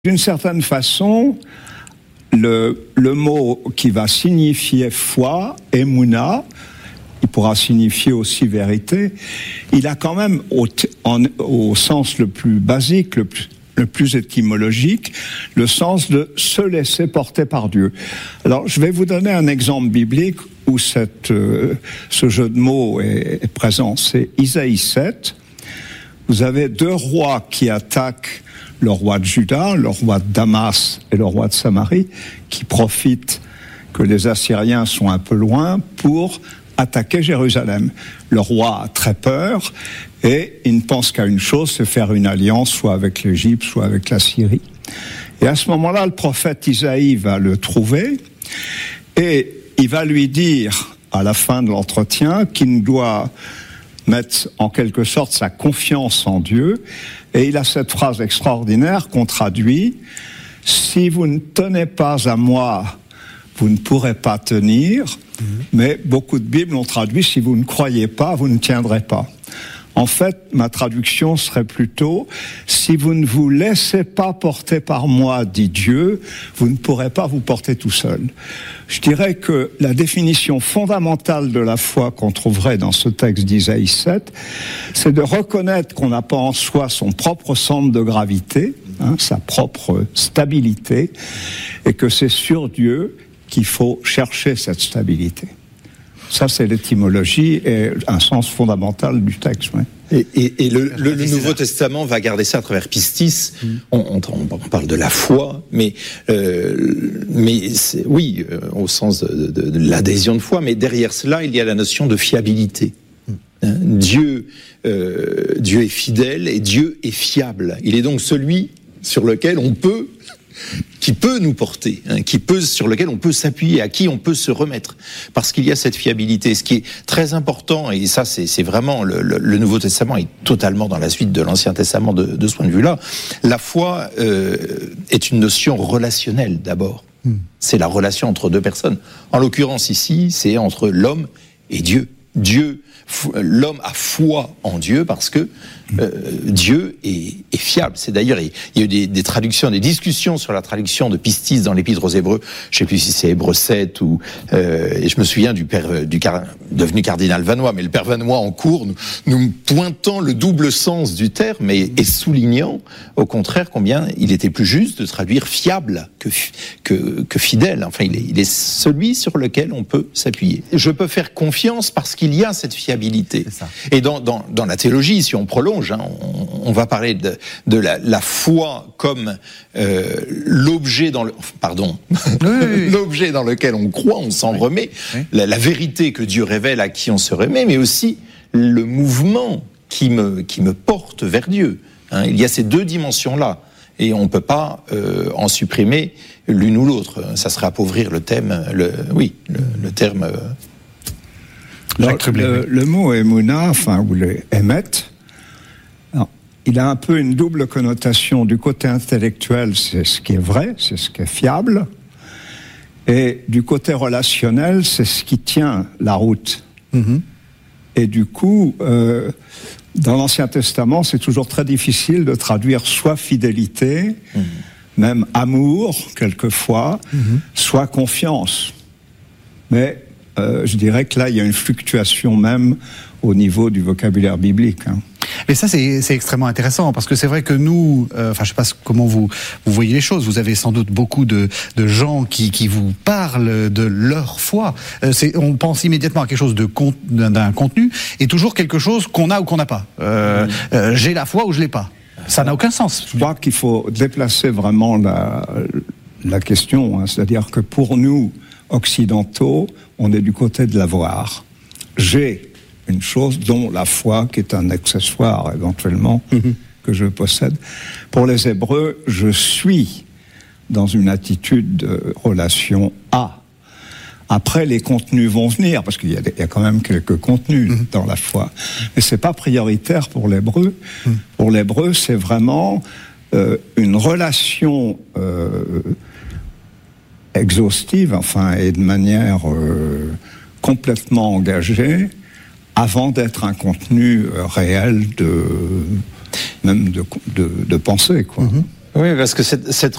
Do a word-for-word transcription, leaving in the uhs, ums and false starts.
D'une certaine façon, le, le mot qui va signifier foi, Emouna, il pourra signifier aussi vérité, il a quand même, au, en, au sens le plus basique, le plus, le plus étymologique, le sens de se laisser porter par Dieu. Alors, je vais vous donner un exemple biblique où cette, euh, ce jeu de mots est, est présent. C'est Isaïe sept. Vous avez deux rois qui attaquent le roi de Juda, le roi de Damas et le roi de Samarie, qui profitent que les Assyriens sont un peu loin pour attaquer Jérusalem. Le roi a très peur et il ne pense qu'à une chose, c'est faire une alliance soit avec l'Égypte, soit avec la Syrie. Et à ce moment-là, le prophète Isaïe va le trouver et il va lui dire, à la fin de l'entretien, qu'il doit mettre en quelque sorte sa confiance en Dieu. Et il a cette phrase extraordinaire qu'on traduit « Si vous ne tenez pas à moi, vous ne pourrez pas tenir. Mmh. » Mais beaucoup de Bibles ont traduit « Si vous ne croyez pas, vous ne tiendrez pas. » En fait, ma traduction serait plutôt « Si vous ne vous laissez pas porter par moi, dit Dieu, vous ne pourrez pas vous porter tout seul. » Je dirais que la définition fondamentale de la foi qu'on trouverait dans ce texte d'Isaïe sept, c'est de reconnaître qu'on n'a pas en soi son propre centre de gravité, hein, sa propre stabilité, et que c'est sur Dieu qu'il faut chercher cette stabilité. Ça, c'est l'étymologie et un sens fondamental du texte. Ouais. Et, et, et le, le, le Nouveau Testament va garder ça à travers pistis. Mmh. On, on, on parle de la foi, mais, euh, mais c'est, oui, euh, au sens de, de, de l'adhésion de foi, mais derrière cela, il y a la notion de fiabilité. Mmh. Hein, Dieu, euh, Dieu est fidèle et Dieu est fiable. Il est donc celui sur lequel on peut... qui peut nous porter, hein, qui peut, sur lequel on peut s'appuyer, à qui on peut se remettre, parce qu'il y a cette fiabilité. Ce qui est très important, et ça c'est, c'est vraiment, le, le, le Nouveau Testament est totalement dans la suite de l'Ancien Testament de, de ce point de vue-là, la foi euh, est une notion relationnelle d'abord. Hmm. C'est la relation entre deux personnes. En l'occurrence ici, c'est entre l'homme et Dieu. Dieu, l'homme a foi en Dieu parce que euh, Dieu est, est fiable. C'est d'ailleurs, il y a eu des, des traductions, des discussions sur la traduction de pistis dans l'Épître aux Hébreux. Je ne sais plus si c'est Hébreux sept ou euh, et je me souviens du père du car, devenu cardinal Vanois, mais le père Vanois en cours nous, nous pointant le double sens du terme et, et soulignant au contraire combien il était plus juste de traduire fiable que que, que fidèle. Enfin, il est, il est celui sur lequel on peut s'appuyer. Je peux faire confiance parce qu'il y a cette fiabilité. Et dans, dans, dans la théologie, si on prolonge, hein, on, on va parler de, de la, la foi comme euh, l'objet dans le, pardon, oui, oui. l'objet dans lequel on croit, on s'en oui. remet, oui. La, la vérité que Dieu révèle à qui on se remet, mais aussi le mouvement qui me, qui me porte vers Dieu. Hein, il y a ces deux dimensions-là. Et on ne peut pas euh, en supprimer l'une ou l'autre. Ça serait appauvrir le thème, le, oui, le, le terme. Euh, Alors, le, le mot Emouna, enfin, ou le Emet, alors, il a un peu une double connotation. Du côté intellectuel, c'est ce qui est vrai, c'est ce qui est fiable. Et du côté relationnel, c'est ce qui tient la route. Mm-hmm. Et du coup, euh, dans l'Ancien Testament, c'est toujours très difficile de traduire soit fidélité, mmh. même amour, quelquefois, mmh. soit confiance. Mais euh, je dirais que là, il y a une fluctuation même au niveau du vocabulaire biblique. Hein. Mais ça, c'est, c'est extrêmement intéressant, parce que c'est vrai que nous, euh, enfin, je sais pas comment vous, vous voyez les choses, vous avez sans doute beaucoup de, de gens qui, qui vous parlent de leur foi. Euh, c'est, on pense immédiatement à quelque chose de con, d'un, d'un contenu, et toujours quelque chose qu'on a ou qu'on n'a pas. Euh, oui. euh, j'ai la foi ou je l'ai pas. Ça n'a aucun sens. Je crois qu'il faut déplacer vraiment la, la question, hein, c'est-à-dire que pour nous, occidentaux, on est du côté de l'avoir. J'ai une chose dont la foi, qui est un accessoire éventuellement, mm-hmm. que je possède. Pour les Hébreux, je suis dans une attitude de relation à. Après, les contenus vont venir, parce qu'il y a, des, il y a quand même quelques contenus mm-hmm. dans la foi. Mais c'est pas prioritaire pour l'Hébreu. Mm. Pour l'Hébreu, c'est vraiment euh, une relation euh, exhaustive, enfin, et de manière euh, complètement engagée, avant d'être un contenu euh, réel de même de, de, de pensée, quoi. Mmh. Oui, parce que cette, cette